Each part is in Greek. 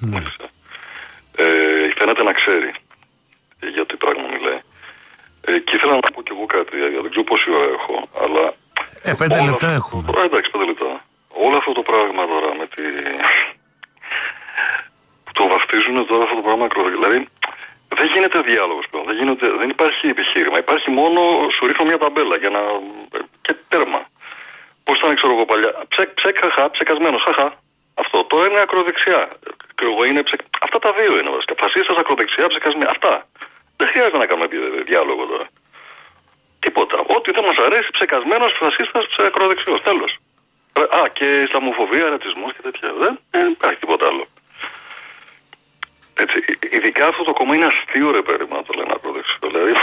Ναι. Φαίνεται να ξέρει για τι πράγμα μιλάει. Και ήθελα να πω κι εγώ κάτι, δεν ξέρω πόση ώρα έχω, αλλά... 5 λεπτά έχουμε. Εντάξει, 5 λεπτά. Όλο αυτό το πράγμα τώρα με τη... το βαφτίζουν τώρα αυτό το πράγμα ακροδεξιά. Δηλαδή, δεν γίνεται διάλογος πλέον, δεν υπάρχει επιχείρημα. Υπάρχει μόνο, σου ρίχνω μια ταμπέλα για να... και τέρμα. Πώς ήταν, ξέρω εγώ παλιά. Ψεκ, ψεκασμένος, χαχα. Αυτό. Τώρα είναι ακροδεξιά. Αυτά τα δύο είναι βασικά. Φασίστας, ακροδεξιά, ψεκασμένοι. Αυτά. Δεν χρειάζεται να κάνουμε διάλογο τώρα. Τίποτα. Ό,τι δεν μας αρέσει, ψεκασμένος, φασίστας, ακροδεξιός. Τέλος. Και Ισλαμοφοβία, ρατσισμός και τέτοια. Δεν υπάρχει τίποτα άλλο. Έτσι, ειδικά αυτό το κόμμα είναι αστείο, ρε παιδί μου, να το λένε ακροδεξιό. Δηλαδή,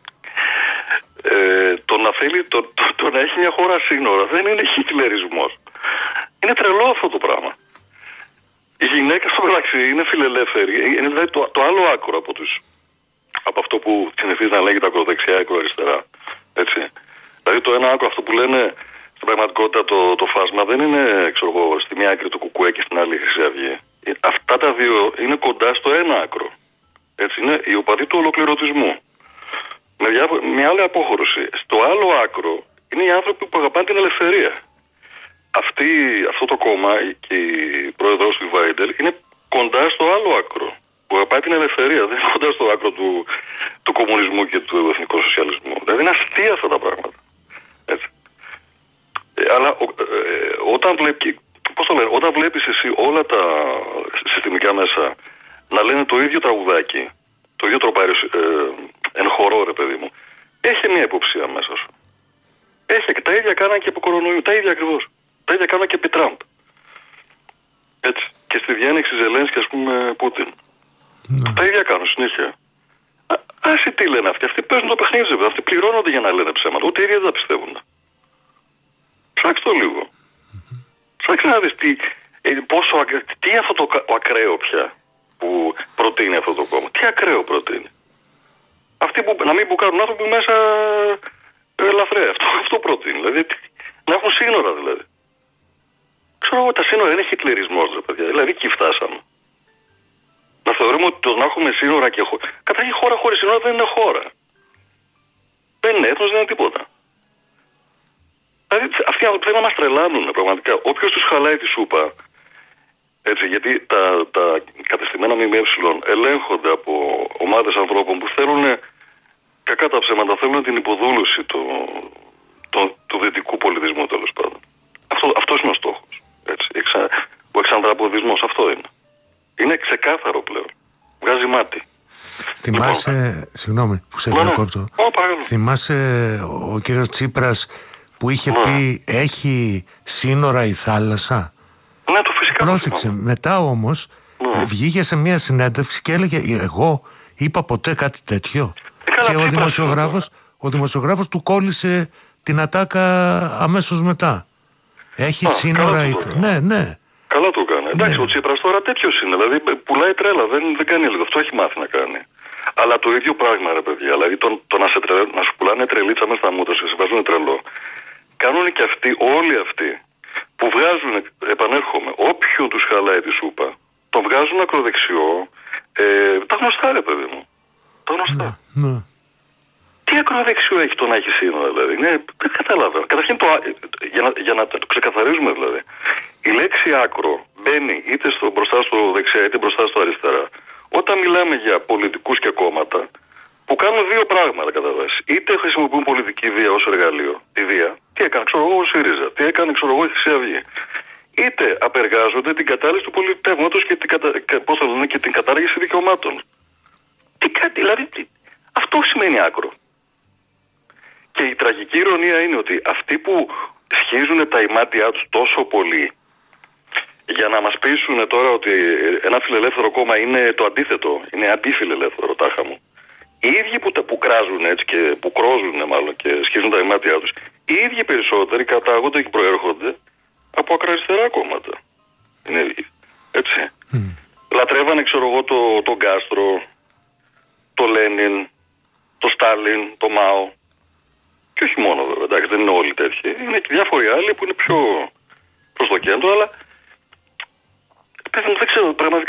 το να θέλει, το να έχει μια χώρα σύνορα δεν είναι χιτλερισμός. Είναι τρελό αυτό το πράγμα. Η γυναίκα στο μεταξύ είναι φιλελεύθερη, είναι δηλαδή το άλλο άκρο από αυτό που συνηθίζει να λέγεται ακροδεξιά, ακροαριστερά. Έτσι. Δηλαδή το ένα άκρο, αυτό που λένε στην πραγματικότητα το φάσμα, δεν είναι, ξέρω εγώ, στη μία άκρη του Κουκουέ και στην άλλη Χρυσή Αυγή. Αυτά τα δύο είναι κοντά στο ένα άκρο. Έτσι, είναι οι οπαδοί του ολοκληρωτισμού. Με μια άλλη απόχωρωση. Στο άλλο άκρο είναι οι άνθρωποι που αγαπάνε την ελευθερία. Αυτό το κόμμα και η πρόεδρος του Βάιντελ είναι κοντά στο άλλο άκρο που αγαπάει την ελευθερία. Δεν είναι κοντά στο άκρο του κομμουνισμού και του εθνικού σοσιαλισμού. Δηλαδή είναι αστεία αυτά τα πράγματα. Έτσι. Αλλά όταν βλέπεις εσύ όλα τα συστημικά μέσα να λένε το ίδιο τραγουδάκι, το ίδιο τροπάριο εν χορό, ρε παιδί μου, έχει μια υποψία μέσα σου. Και τα ίδια κάναν και από κορονοϊού, τα ίδια ακριβώς. Τα ίδια κάναν και επί Τραμπ. Έτσι. Και στη διένεξη Ζελένσκι, ας πούμε, Πούτιν. Ναι. Τα ίδια κάνουν συνέχεια. Άσοι τι λένε αυτοί. Αυτοί παίζουν το παιχνίδι, βέβαια. Αυτοί πληρώνονται για να λένε ψέματα. Ούτε οι ίδιοι δεν τα πιστεύουν. Ψάξτε το λίγο. Ψάξτε να δεις τι είναι αυτό το ακραίο πια που προτείνει αυτό το κόμμα. Τι ακραίο προτείνει. Αυτοί που να μην μπουκάρουν άνθρωποι μέσα ελαφρέα. Αυτό προτείνει. Δηλαδή να έχουν σύνορα δηλαδή. Ξέρω εγώ, τα σύνορα είναι χιτλερισμός, ρε παιδιά. Δηλαδή εκεί φτάσαμε. Να θεωρούμε ότι το να έχουμε σύνορα και χώρα. Καταρχήν χώρα χωρίς σύνορα δεν είναι χώρα. Δεν είναι έθνος, δεν είναι τίποτα. Δηλαδή αυτοί πρέπει να μας τρελάνουν πραγματικά. Όποιος τους χαλάει τη σούπα, έτσι, γιατί τα κατεστημένα ΜΜΕ ελέγχονται από ομάδες ανθρώπων που θέλουν, κακά τα ψέματα, θέλουν την υποδούλωση του δυτικού πολιτισμού, τέλος πάντων. Αυτός είναι ο στόχος. Έτσι. Ο εξανδραποδισμός, αυτό είναι. Είναι ξεκάθαρο πλέον. Βγάζει μάτι. Θυμάσαι, συγγνώμη που σε διακόπτω, θυμάσαι ο κύριος Τσίπρας που είχε πει έχει σύνορα η θάλασσα? Ναι, το φυσικά. Πρόσεξε, μετά όμως βγήκε σε μια συνέντευξη και έλεγε εγώ είπα ποτέ κάτι τέτοιο? Και ο δημοσιογράφος του κόλλησε την ατάκα αμέσως μετά. Έχει σύνορα η... Ναι. Καλά το έκανε. Εντάξει, ο Τσίπρας τώρα τέτοιος είναι. Δηλαδή πουλάει τρέλα. Δεν κάνει λίγο. Αυτό έχει μάθει να κάνει. Αλλά το ίδιο πράγμα, ρε παιδιά. Δηλαδή το να σου πουλάνε τρελίτσα μέσα στα μούτρα και σε βάζουν τρελό. Κάνουν και αυτοί, όλοι αυτοί που βγάζουν, επανέρχομαι, όποιον τους χαλάει τη σούπα, τον βγάζουν ακροδεξιό. Τα γνωστά, ρε παιδί μου. Τα γνωστά. Ναι. Τι ακροδεξιό έχει το να έχει σύνορα, δηλαδή? Δεν καταλαβαίνω. Καταρχήν, για να το ξεκαθαρίζουμε, δηλαδή, η λέξη άκρο μπαίνει είτε μπροστά στο δεξιά είτε μπροστά στο αριστερά. Όταν μιλάμε για πολιτικούς και κόμματα που κάνουν δύο πράγματα κατά βάση. Είτε χρησιμοποιούν πολιτική βία ως εργαλείο, τη βία, τι έκανε, ξέρω εγώ, ο ΣΥΡΙΖΑ, τι έκανε, ξέρω εγώ, η Χρυσή Αυγή. Είτε απεργάζονται την κατάλυση του πολιτεύματος και την κατάργηση δικαιωμάτων. Δηλαδή, αυτό σημαίνει άκρο. Και η τραγική ηρωνία είναι ότι αυτοί που σχίζουν τα ημάτια τους τόσο πολύ για να μας πείσουν τώρα ότι ένα φιλελεύθερο κόμμα είναι το αντίθετο, είναι αντιφιλελεύθερο, τάχα μου. Οι ίδιοι που κράζουν έτσι και που κρόζουν μάλλον και σχίζουν τα ημάτια τους, οι ίδιοι περισσότεροι κατάγονται και προέρχονται από ακροαριστερά κόμματα. Είναι έτσι. Λατρεύανε, ξέρω εγώ, τον Κάστρο, το Λένιν, το Στάλιν, το Μάο. Και όχι μόνο βέβαια, εντάξει, δεν είναι όλοι τέτοιοι. Είναι και διάφοροι άλλοι που είναι πιο προς το κέντρο, αλλά δεν ξέρω, πραγματικά